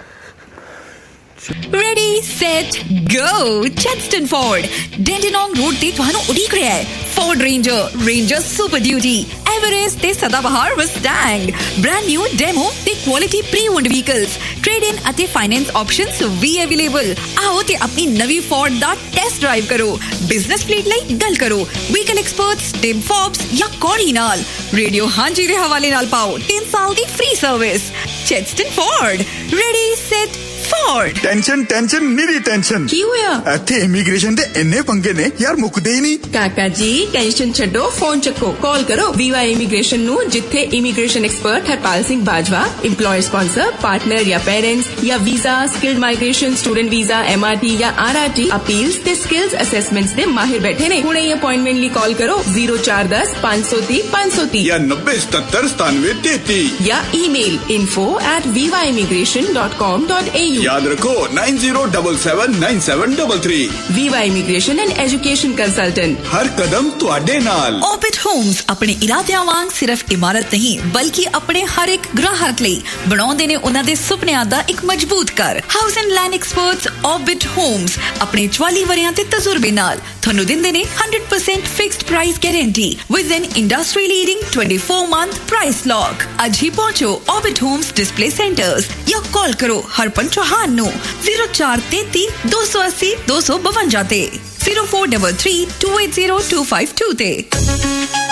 Ready, set, go! Chadstone Ford, Dandenong Road ਤੇ ਤੁਹਾਨੂੰ ਉਡੀਕ ਰਿਹਾ ਹੈ Ford Ranger, Ranger Super Duty, Everest ਤੇ ਸਦਾਬਹਾਰ Mustang, brand new demo ਤੇ quality pre-owned vehicles, trade-in ਅਤੇ finance options ਵੀ available। ਆਓ ਤੇ ਆਪਣੀ ਨਵੀਂ Ford ਦਾ test drive ਕਰੋ। Business fleet ਲਈ ਗੱਲ ਕਰੋ Vehicle Experts, Tim Forbes ਜਾਂ Corey ਨਾਲ। ਰੇਡੀਓ ਹਾਂਜੀ ਦੇ ਹਵਾਲੇ ਨਾਲ ਪਾਓ ਤਿੰਨ ਸਾਲ ਦੀ free service। Chadstone Ford, ready, set, Ford। Tension tension ਨਿਰੀ tension. ਕੀ ਹੋਇਆ? ਇੱਥੇ ਇਮੀਗ੍ਰੇਸ਼ਨ ਦੇ ਇੰਨੇ ਪੰਗੇ ਨੇ ਯਾਰ, ਮੁੱਕਦੇ ਹੀ ਨਹੀਂ। ਕਾਕਾ ਜੀ ਟੈਨਸ਼ਨ ਛੱਡੋ, ਫੋਨ ਚੱਕੋ, ਕਾਲ ਕਰੋ ਵੀਵਾਈ ਇਮੀਗ੍ਰੇਸ਼ਨ ਨੂੰ, ਜਿੱਥੇ immigration expert Harpal Singh Bajwa, employer sponsor, partner ਜਾਂ ਪੇਰੈਂਟਸ ਜਾਂ visa, skilled migration, student visa, MRT ਜਾਂ ਆਰਆਰਟੀ, ਅਪੀਲਸ ਤੇ ਸਕਿਲਸ ਅਸੈਸਮੈਂਟਸ ਦੇ ਮਾਹਿਰ ਬੈਠੇ ਨੇ। ਹੁਣੇ ਹੀ ਅਪਾਇੰਟਮੈਂਟ ਲਈ ਕਾਲ ਕਰੋ ਜ਼ੀਰੋ ਚਾਰ ਦਸ ਪੰਜ ਸੌ ਤੀਹ ਪੰਜ ਸੌ ਤੀਹ ਜਾਂ ਨੱਬੇ ਸਤੱਤਰ ਸਤਾਨਵੇਂ ਤੇਤੀ ਜਾਂ email info at viva immigration dot com dot a u। You याद रखो nine zero double seven nine seven double three. Viva immigration and education consultant, हर कदम तुहाडे नाल। ऑर्बिट होम्स अपने इरादियां वांग सिर्फ इमारत नहीं बल्कि अपने हर एक ग्राहक ਲਈ ਬਣਾਉਂਦੇ ਨੇ ਉਹਨਾਂ ਦੇ ਸੁਪਨਿਆਂ ਦਾ ਇੱਕ ਮਜ਼ਬੂਤ ਘਰ। House and land experts orbit homes ਆਪਣੇ ਚੁਆਲੀ ਵਰਿਆਂ ਤੇ ਤਜਰਬੇ ਨਾਲ ਤੁਹਾਨੂੰ ਦਿੰਦੇ ਨੇ one hundred percent fixed price guarantee with N industry leading twenty-four month price lock. ਅੱਜ ਹੀ ਪਹੁੰਚੋ ऑर्बिट ਹੋਮਸ ਡਿਸਪਲੇ ਸੈਂਟਰਸ ਜਾਂ ਕਾਲ ਕਰੋ ਹਰਪਨ ਚੌਹਾਨ ਨੂੰ zero four three three two eight zero two two five ਤੇ zero four three three two eight zero two five two ਤੇ।